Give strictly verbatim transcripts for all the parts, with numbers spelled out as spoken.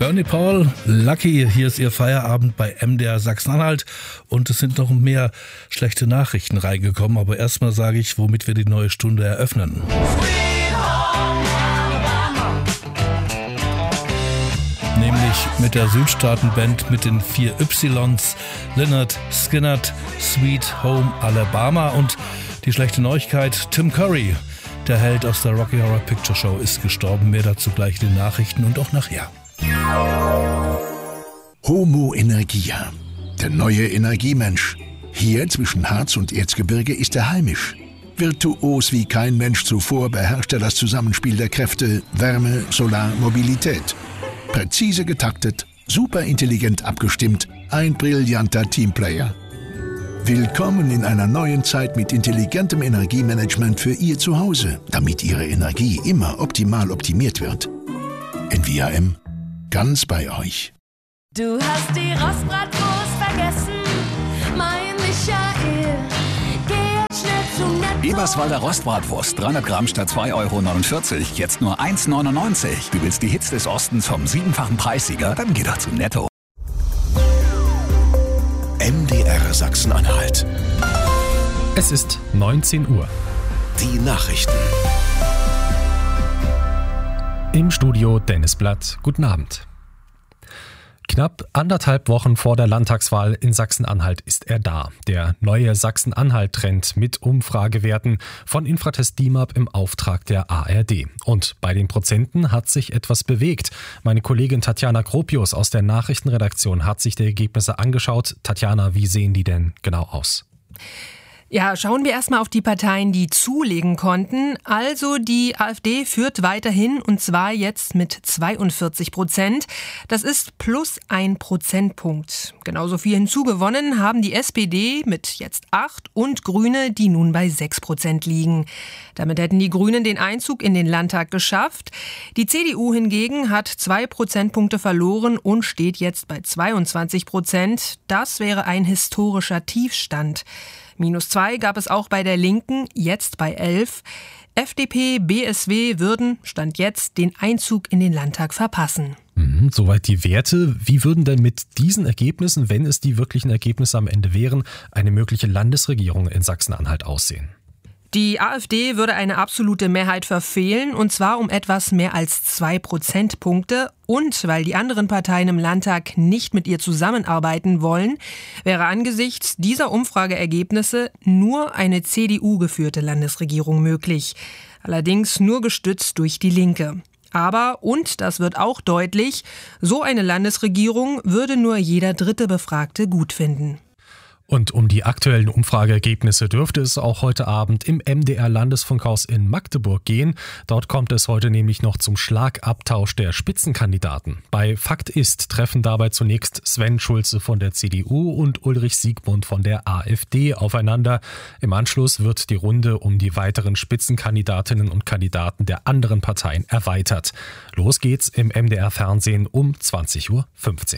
Bernie Paul, Lucky, hier ist Ihr Feierabend bei M D R Sachsen-Anhalt und es sind noch mehr schlechte Nachrichten reingekommen, aber erstmal sage ich, womit wir die neue Stunde eröffnen. Nämlich mit der Südstaatenband mit den vier Ys, Lynyrd Skynyrd, Sweet Home Alabama und die schlechte Neuigkeit, Tim Curry, der Held aus der Rocky Horror Picture Show, ist gestorben. Mehr dazu gleich in den Nachrichten und auch nachher. Homo Energia, der neue Energiemensch. Hier zwischen Harz und Erzgebirge ist er heimisch. Virtuos wie kein Mensch zuvor beherrscht er das Zusammenspiel der Kräfte Wärme, Solar, Mobilität. Präzise getaktet, superintelligent abgestimmt, ein brillanter Teamplayer. Willkommen in einer neuen Zeit mit intelligentem Energiemanagement für Ihr Zuhause, damit Ihre Energie immer optimal optimiert wird. N V A M, ganz bei euch. Du hast die Rostbratwurst vergessen, mein Michael. Geh jetzt schnell zum Netto. Eberswalder Rostbratwurst, dreihundert Gramm statt zwei Euro neunundvierzig, jetzt nur eins neunundneunzig. Du willst die Hits des Ostens vom siebenfachen Preissieger? Dann geh doch zum Netto. M D R Sachsen-Anhalt. Es ist neunzehn Uhr. Die Nachrichten. Im Studio Dennis Blatt. Guten Abend. Knapp anderthalb Wochen vor der Landtagswahl in Sachsen-Anhalt ist er da. Der neue Sachsen-Anhalt-Trend mit Umfragewerten von Infratest D I M A P im Auftrag der A R D. Und bei den Prozenten hat sich etwas bewegt. Meine Kollegin Tatjana Gropius aus der Nachrichtenredaktion hat sich die Ergebnisse angeschaut. Tatjana, wie sehen die denn genau aus? Ja, schauen wir erstmal auf die Parteien, die zulegen konnten. Also die AfD führt weiterhin und zwar jetzt mit zweiundvierzig Prozent. Das ist plus ein Prozentpunkt. Genauso viel hinzugewonnen haben die S P D mit jetzt acht und Grüne, die nun bei sechs Prozent liegen. Damit hätten die Grünen den Einzug in den Landtag geschafft. Die C D U hingegen hat zwei Prozentpunkte verloren und steht jetzt bei zweiundzwanzig Prozent. Das wäre ein historischer Tiefstand. Minus zwei gab es auch bei der Linken, jetzt bei elf. F D P, B S W würden, Stand jetzt, den Einzug in den Landtag verpassen. Mhm, soweit die Werte. Wie würden denn mit diesen Ergebnissen, wenn es die wirklichen Ergebnisse am Ende wären, eine mögliche Landesregierung in Sachsen-Anhalt aussehen? Die AfD würde eine absolute Mehrheit verfehlen, und zwar um etwas mehr als zwei Prozentpunkte. Und weil die anderen Parteien im Landtag nicht mit ihr zusammenarbeiten wollen, wäre angesichts dieser Umfrageergebnisse nur eine C D U-geführte Landesregierung möglich. Allerdings nur gestützt durch die Linke. Aber, und das wird auch deutlich, so eine Landesregierung würde nur jeder dritte Befragte gut finden. Und um die aktuellen Umfrageergebnisse dürfte es auch heute Abend im M D R-Landesfunkhaus in Magdeburg gehen. Dort kommt es heute nämlich noch zum Schlagabtausch der Spitzenkandidaten. Bei Fakt ist treffen dabei zunächst Sven Schulze von der C D U und Ulrich Siegmund von der AfD aufeinander. Im Anschluss wird die Runde um die weiteren Spitzenkandidatinnen und Kandidaten der anderen Parteien erweitert. Los geht's im M D R-Fernsehen um zwanzig Uhr fünfzehn.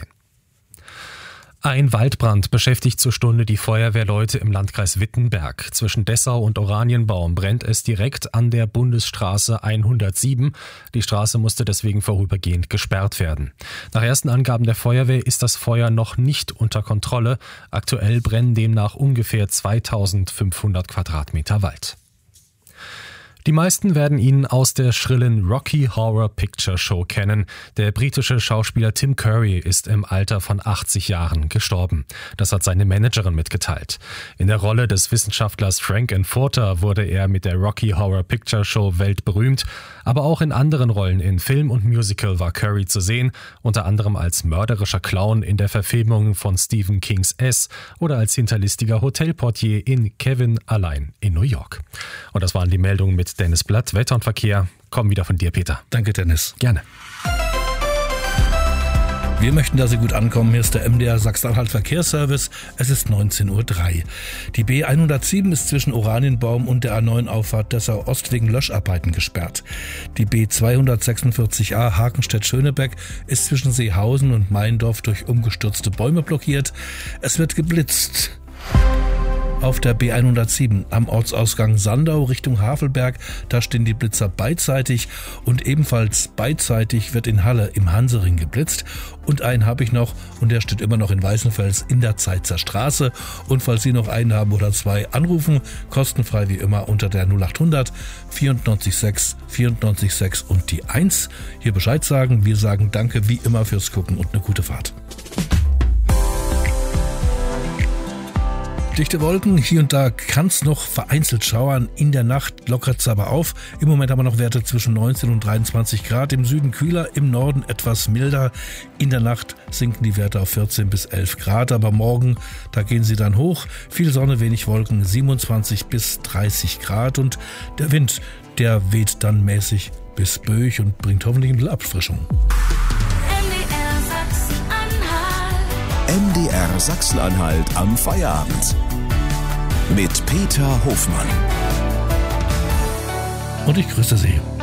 Ein Waldbrand beschäftigt zur Stunde die Feuerwehrleute im Landkreis Wittenberg. Zwischen Dessau und Oranienbaum brennt es direkt an der Bundesstraße hundertsieben. Die Straße musste deswegen vorübergehend gesperrt werden. Nach ersten Angaben der Feuerwehr ist das Feuer noch nicht unter Kontrolle. Aktuell brennen demnach ungefähr zweitausendfünfhundert Quadratmeter Wald. Die meisten werden ihn aus der schrillen Rocky Horror Picture Show kennen. Der britische Schauspieler Tim Curry ist im Alter von achtzig Jahren gestorben. Das hat seine Managerin mitgeteilt. In der Rolle des Wissenschaftlers Frank Enforter wurde er mit der Rocky Horror Picture Show weltberühmt. Aber auch in anderen Rollen in Film und Musical war Curry zu sehen, unter anderem als mörderischer Clown in der Verfilmung von Stephen Kings S oder als hinterlistiger Hotelportier in Kevin allein in New York. Und das waren die Meldungen mit Dennis Blatt. Wetter und Verkehr kommen wieder von dir, Peter. Danke, Dennis. Gerne. Wir möchten, dass Sie gut ankommen. Hier ist der M D R Sachsen-Anhalt Verkehrsservice. Es ist neunzehn Uhr drei. Die B hundertsieben ist zwischen Oranienbaum und der A neun Auffahrt Dessau Ost wegen Löscharbeiten gesperrt. Die B zweihundertsechsundvierzig A Hakenstedt-Schönebeck ist zwischen Seehausen und Meindorf durch umgestürzte Bäume blockiert. Es wird geblitzt. Auf der B hundertsieben am Ortsausgang Sandau Richtung Havelberg, da stehen die Blitzer beidseitig und ebenfalls beidseitig wird in Halle im Hansering geblitzt. Und einen habe ich noch und der steht immer noch in Weißenfels in der Zeitzer Straße. Und falls Sie noch einen haben oder zwei, anrufen, kostenfrei wie immer unter der null acht hundert vierundneunzig sechs vierundneunzig sechs und die eins. Hier Bescheid sagen, wir sagen danke wie immer fürs Gucken und eine gute Fahrt. Dichte Wolken, hier und da kann es noch vereinzelt schauern. In der Nacht lockert es aber auf. Im Moment haben wir noch Werte zwischen neunzehn und dreiundzwanzig Grad. Im Süden kühler, im Norden etwas milder. In der Nacht sinken die Werte auf vierzehn bis elf Grad. Aber morgen, da gehen sie dann hoch. Viel Sonne, wenig Wolken, siebenundzwanzig bis dreißig Grad. Und der Wind, der weht dann mäßig bis böig und bringt hoffentlich ein bisschen Abfrischung. M D R Sachsen-Anhalt am Feierabend. Mit Peter Hofmann. Und ich grüße Sie.